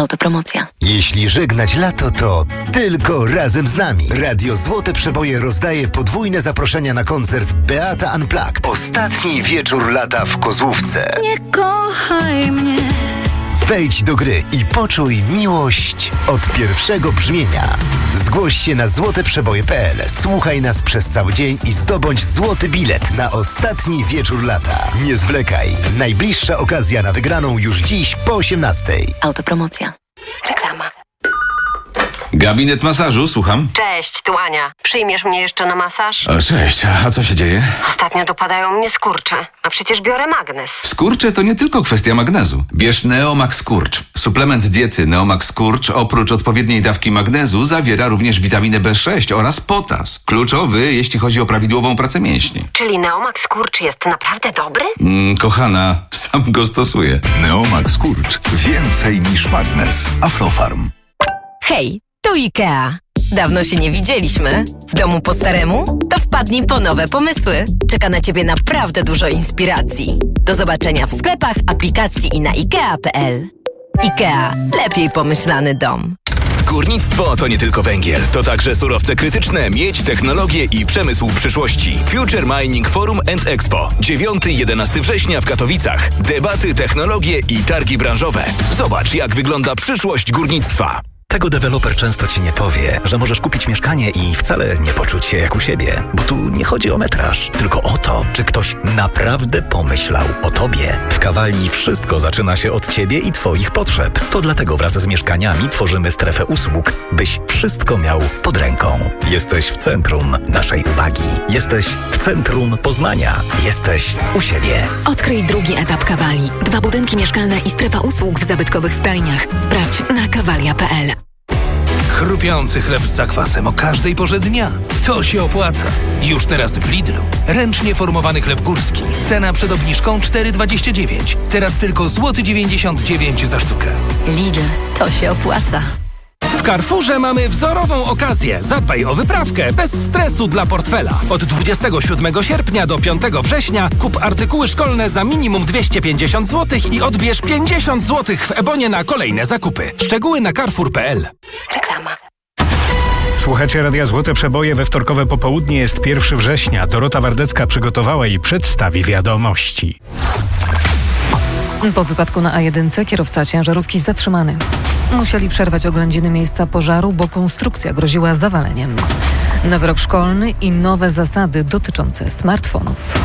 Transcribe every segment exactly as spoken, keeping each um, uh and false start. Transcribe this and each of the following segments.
Autopromocja. Jeśli żegnać lato, to tylko razem z nami. Radio Złote Przeboje rozdaje podwójne zaproszenia na koncert Beata Unplugged. Ostatni wieczór lata w Kozłówce. Nie kochaj mnie. Wejdź do gry i poczuj miłość od pierwszego brzmienia. Zgłoś się na złote przeboje kropka pe el. Słuchaj nas przez cały dzień i zdobądź złoty bilet na ostatni wieczór lata. Nie zwlekaj. Najbliższa okazja na wygraną już dziś po osiemnastej. Autopromocja. Reklama. Gabinet masażu, słucham. Cześć, tu Ania. Przyjmiesz mnie jeszcze na masaż? O, cześć, a co się dzieje? Ostatnio dopadają mnie skurcze, a przecież biorę magnes. Skurcze to nie tylko kwestia magnezu. Bierz Neomax Skurcz. Suplement diety Neomax Skurcz oprócz odpowiedniej dawki magnezu zawiera również witaminę B sześć oraz potas. Kluczowy, jeśli chodzi o prawidłową pracę mięśni. Czyli Neomax Skurcz jest naprawdę dobry? Mm, kochana, sam go stosuję. Neomax Skurcz. Więcej niż magnes. Aflofarm. Hej, tu IKEA. Dawno się nie widzieliśmy. W domu po staremu? To wpadnij po nowe pomysły. Czeka na Ciebie naprawdę dużo inspiracji. Do zobaczenia w sklepach, aplikacji i na ikea kropka pe el. IKEA. Lepiej pomyślany dom. Górnictwo to nie tylko węgiel, to także surowce krytyczne, miedź, technologie i przemysł przyszłości. Future Mining Forum and Expo. dziewiątego do jedenastego września w Katowicach. Debaty, technologie i targi branżowe. Zobacz, jak wygląda przyszłość górnictwa. Tego deweloper często ci nie powie, że możesz kupić mieszkanie i wcale nie poczuć się jak u siebie. Bo tu nie chodzi o metraż, tylko o to, czy ktoś naprawdę pomyślał o tobie. W Kawalni wszystko zaczyna się od ciebie i twoich potrzeb. To dlatego wraz z mieszkaniami tworzymy strefę usług, byś wszystko miał pod ręką. Jesteś w centrum naszej uwagi. Jesteś w centrum Poznania. Jesteś u siebie. Odkryj drugi etap Kawali. Dwa budynki mieszkalne i strefa usług w zabytkowych stajniach. Sprawdź na kawalia kropka pe el. Chrupiący chleb z zakwasem o każdej porze dnia. To się opłaca. Już teraz w Lidlu. Ręcznie formowany chleb górski. Cena przed obniżką cztery dwadzieścia dziewięć. Teraz tylko złoty dziewięćdziesiąt dziewięć za sztukę. Lidl. To się opłaca. W Carrefourze mamy wzorową okazję. Zadbaj o wyprawkę bez stresu dla portfela. Od dwudziestego siódmego sierpnia do piątego września kup artykuły szkolne za minimum dwieście pięćdziesiąt złotych i odbierz pięćdziesiąt złotych w Ebonie na kolejne zakupy. Szczegóły na carrefour kropka pe el. Reklama. Słuchacie Radia Złote Przeboje. We wtorkowe popołudnie jest pierwszego września. Dorota Wardecka przygotowała i przedstawi wiadomości. Po wypadku na A jeden kierowca ciężarówki zatrzymany. Musieli przerwać oględziny miejsca pożaru, bo konstrukcja groziła zawaleniem. Nowy rok szkolny i nowe zasady dotyczące smartfonów.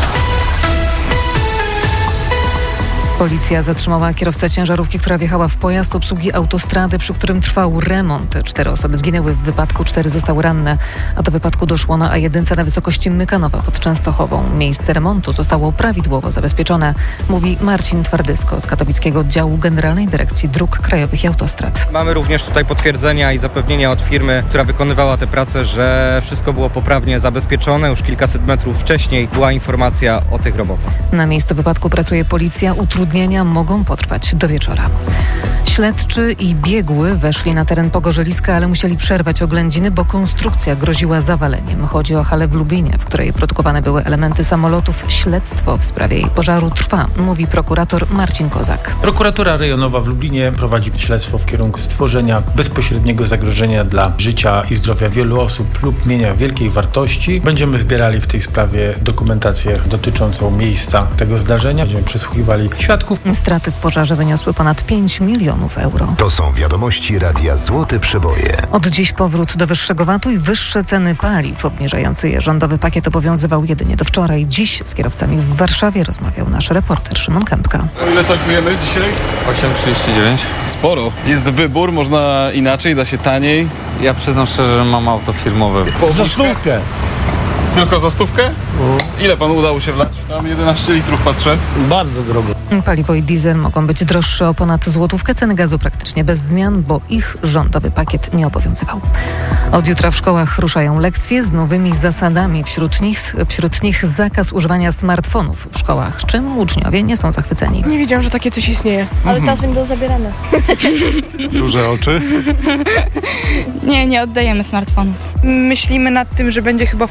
Policja zatrzymała kierowcę ciężarówki, która wjechała w pojazd obsługi autostrady, przy którym trwał remont. Cztery osoby zginęły w wypadku, cztery zostały ranne. A do wypadku doszło na A jeden na wysokości Mykanowa pod Częstochową. Miejsce remontu zostało prawidłowo zabezpieczone, mówi Marcin Twardysko z katowickiego oddziału Generalnej Dyrekcji Dróg Krajowych i Autostrad. Mamy również tutaj potwierdzenia i zapewnienia od firmy, która wykonywała te prace, że wszystko było poprawnie zabezpieczone. Już kilkaset metrów wcześniej była informacja o tych robotach. Na miejscu wypadku pracuje policja. Utrudnienia mogą potrwać do wieczora. Śledczy i biegły weszli na teren Pogorzeliska, ale musieli przerwać oględziny, bo konstrukcja groziła zawaleniem. Chodzi o halę w Lubinie, w której produkowane były elementy samolotów. Śledztwo w sprawie jej pożaru trwa, mówi prokurator Marcin Kozak. Prokuratura Rejonowa w Lublinie prowadzi śledztwo w kierunku stworzenia bezpośredniego zagrożenia dla życia i zdrowia wielu osób lub mienia wielkiej wartości. Będziemy zbierali w tej sprawie dokumentację dotyczącą miejsca tego zdarzenia. Będziemy przesłuchiwali świadków. Straty w pożarze wyniosły ponad pięć milionów euro. To są wiadomości Radia Złote Przeboje. Od dziś powrót do wyższego vatu i wyższe ceny paliw. Obniżający je rządowy pakiet obowiązywał jedynie do wczoraj. Dziś z kierowcami w Warszawie rozmawiał nasz reporter Szymon Kępka. Ile tankujemy dzisiaj? osiem trzydzieści dziewięć. Sporo. Jest wybór, można inaczej, da się taniej. Ja przyznam szczerze, że mam auto firmowe. Za stówkę. Tylko za stówkę? Uh. Ile panu udało się wlać? Tam jedenaście litrów patrzę. Bardzo drogo. Paliwo i diesel mogą być droższe o ponad złotówkę. Ceny gazu praktycznie bez zmian, bo ich rządowy pakiet nie obowiązywał. Od jutra w szkołach ruszają lekcje z nowymi zasadami. Wśród nich, wśród nich zakaz używania smartfonów w szkołach, czym uczniowie nie są zachwyceni. Nie wiedziałam, że takie coś istnieje. Ale mhm. teraz będą zabierane. Duże oczy? Nie, nie oddajemy smartfonów. Myślimy nad tym, że będzie chyba w pudełku w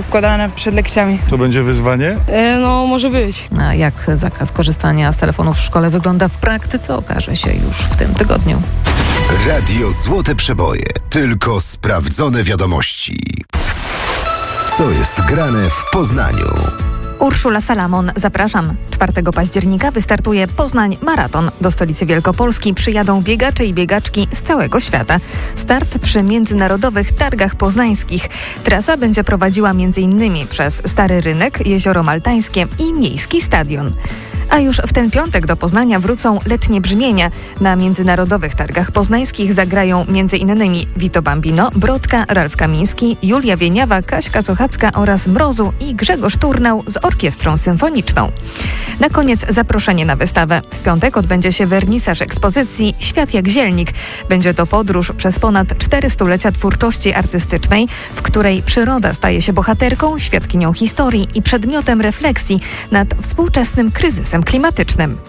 wkładane przed lekcjami. To będzie wyzwanie? E, no, może być. A jak zakaz korzystania z telefonów w szkole wygląda w praktyce, okaże się już w tym tygodniu. Radio Złote Przeboje. Tylko sprawdzone wiadomości. Co jest grane w Poznaniu? Urszula Salamon, zapraszam. czwartego października wystartuje Poznań Maraton. Do stolicy Wielkopolski przyjadą biegacze i biegaczki z całego świata. Start przy Międzynarodowych Targach Poznańskich. Trasa będzie prowadziła m.in. przez Stary Rynek, Jezioro Maltańskie i Miejski Stadion. A już w ten piątek do Poznania wrócą letnie brzmienia. Na Międzynarodowych Targach Poznańskich zagrają m.in. Vito Bambino, Brodka, Ralf Kamiński, Julia Wieniawa, Kaśka Sochacka oraz Mrozu i Grzegorz Turnał z orkiestrą symfoniczną. Na koniec zaproszenie na wystawę. W piątek odbędzie się wernisaż ekspozycji Świat jak zielnik. Będzie to podróż przez ponad cztery stulecia twórczości artystycznej, w której przyroda staje się bohaterką, świadkinią historii i przedmiotem refleksji nad współczesnym kryzysem klimatycznym.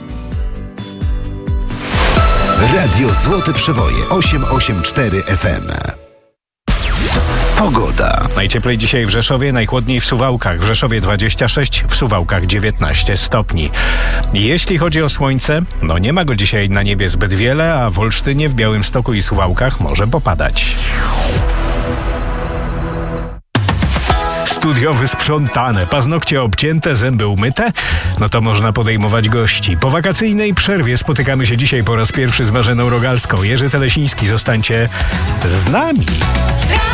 Radio Złote Przeboje osiem osiem cztery F M. Pogoda. Najcieplej dzisiaj w Rzeszowie, najchłodniej w Suwałkach. W Rzeszowie dwadzieścia sześć, w Suwałkach dziewiętnaście stopni. Jeśli chodzi o słońce, no nie ma go dzisiaj na niebie zbyt wiele, a w Olsztynie, w Białymstoku i Suwałkach może popadać. Studio wysprzątane, paznokcie obcięte, zęby umyte, no to można podejmować gości. Po wakacyjnej przerwie spotykamy się dzisiaj po raz pierwszy z Marzeną Rogalską. Jerzy Telesiński, zostańcie z nami.